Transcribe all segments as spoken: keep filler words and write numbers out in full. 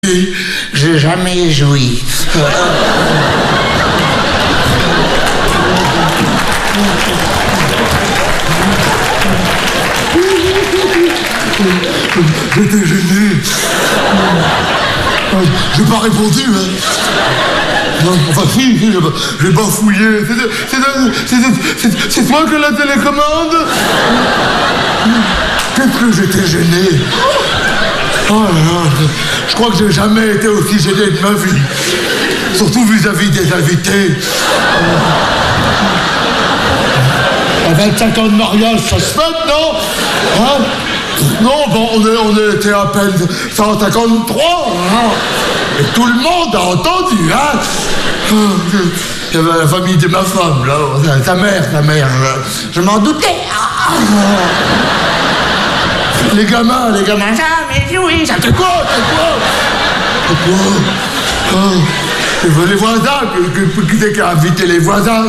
J'ai jamais joui. J'étais gêné. J'ai pas répondu, hein. Non, enfin si, si, j'ai bafouillé. C'est toi qui as la télécommande? Qu'est-ce que j'étais gêné? Oh là là, je crois que j'ai jamais été aussi gêné de ma vie. Surtout vis-à-vis des invités. À vingt-cinq ans de mariage, ça se fête, non? Hein? Non, bon, on, est, on était à peine cent cinquante-trois, hein? Et tout le monde a entendu, hein? Il y avait la famille de ma femme, là, ta mère, ta mère, je m'en doutais. Les gamins, les gamins, jamais joui, ça fait quoi, c'est quoi? C'est quoi? Oh, les voisins, qui c'est qui a invité les voisins?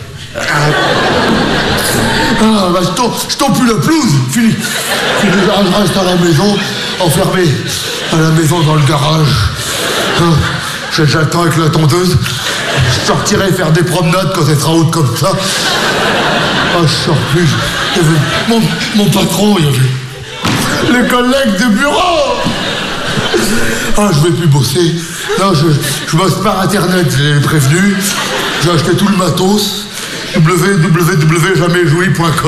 Ah, bah, je tombe, je tombe plus la pelouse, fini. Fini, je reste à la maison, enfermé à la maison dans le garage. Ah, j'attends avec la tondeuse. Je sortirai faire des promenades quand elle sera haute comme ça. Ah, je sors plus. Il y avait mon, mon patron, il y avait les collègues de bureau. Ah, je vais plus bosser. Non, je, je bosse par Internet, j'ai prévenu. J'ai acheté tout le matos. w w w point jamais joui point com.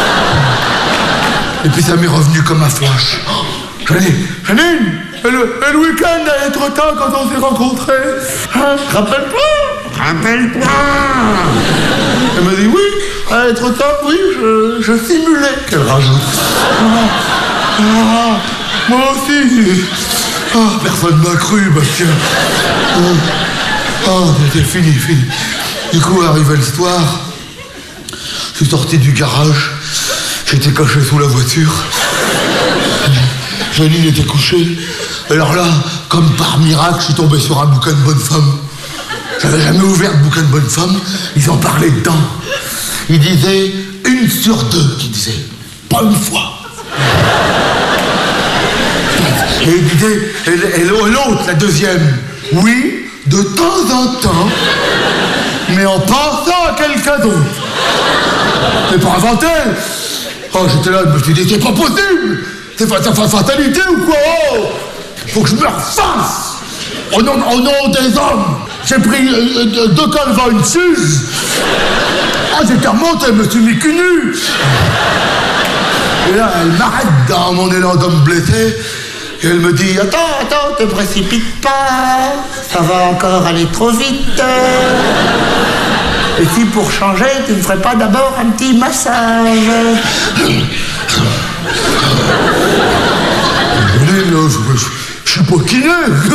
Et puis ça m'est revenu comme un flash. Oh, Janine, Janine, et le, et le week-end allait trop tard quand on s'est rencontrés. Hein, rappelle-toi, rappelle-toi. Elle m'a dit oui, allait trop tard, oui, je, je simulais. Qu'elle rajoute. Ah, ah, moi aussi. Ah, personne m'a cru, Bastien. Ah, ah, c'était fini, fini. Du coup, arrivé le soir, je suis sorti du garage, j'étais caché sous la voiture. Janine était couchée. Alors là, comme par miracle, je suis tombé sur un bouquin de bonne femme. J'avais jamais ouvert de bouquin de bonne femme, ils en parlaient dedans. Ils disaient une sur deux qui disait pas une fois. Et il disait, et l'autre, la deuxième, oui, de temps en temps, mais en pensant à quelqu'un d'autre. C'est pas inventé. Oh, j'étais là, je me suis dit, c'est pas possible. C'est fa fa fatalité ou quoi? Oh, faut que je me refasse. Au nom, au nom des hommes, j'ai pris euh, deux cols devant une suze. Ah, j'étais remonté, je me suis mis cul nu. Et là, elle m'arrête dans mon élan d'homme blessé. Et elle me dit, attends, attends, te précipite pas. Ça va encore aller trop vite. Et si pour changer, tu ne ferais pas d'abord un petit massage? Je, je, je suis pas kiné.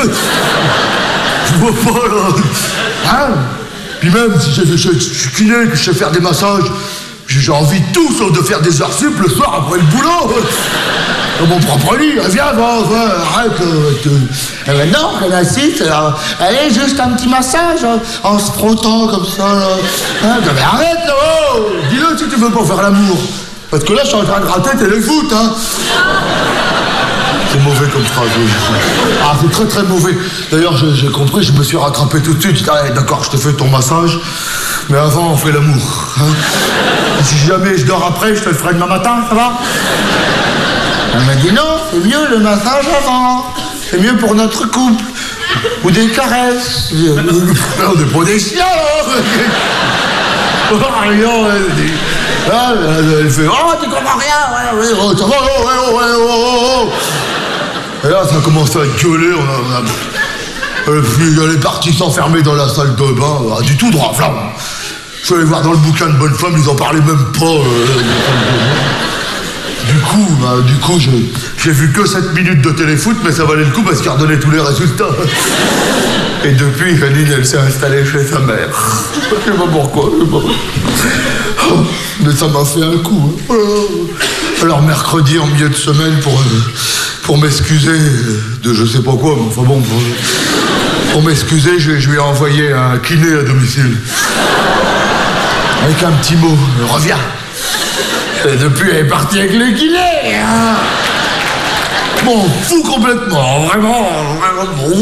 Je vois pas là. Hein? Puis même si je, je, je suis kiné, que je sais faire des massages, j'ai envie de tout sauf de faire des heures sup le soir après le boulot. Dans mon propre lit, viens, va, va, arrête. Euh, eh ben non, elle assiste, alors, allez, juste un petit massage, en se frottant comme ça, là. Hein, mais arrête, là, oh, dis-le si tu veux pas faire l'amour. Parce que là, je suis en train de gratter téléfoot, hein. C'est mauvais comme phrase, oui. Ah, c'est très très mauvais. D'ailleurs, j'ai compris, je me suis rattrapé tout de suite. Je dis, allez, d'accord, je te fais ton massage, mais avant, on fait l'amour, hein. Et si jamais je dors après, je te le ferai demain matin, ça va? Elle m'a dit non, c'est mieux le massage avant. C'est mieux pour notre couple. Ou des caresses. On n'est pas des chiens, là. Rien, elle dit. Elle fait, oh, tu comprends rien. Ouais, ouais, oh, ça va, oh, ouais, oh, ouais, oh, oh. Et là, ça a commencé à gueuler. On a, on a... Elle est partie s'enfermer dans la salle de bain. Ah, du tout droit, flamme. Je suis allé voir dans le bouquin de bonne femme, ils en parlaient même pas. Euh, Du coup, bah, du coup, j'ai vu que sept minutes de téléfoot, mais ça valait le coup parce qu'il redonnait tous les résultats. Et depuis, Janine, elle s'est installée chez sa mère. Je sais pas pourquoi, je sais pas. Oh, mais ça m'a fait un coup. Hein. Alors mercredi, en milieu de semaine, pour, pour m'excuser de je sais pas quoi, mais enfin bon, pour, pour m'excuser, je, je lui ai envoyé un kiné à domicile. Avec un petit mot, reviens. Et depuis, elle est partie avec le kiné. Hein. m'en fous complètement, vraiment, vraiment.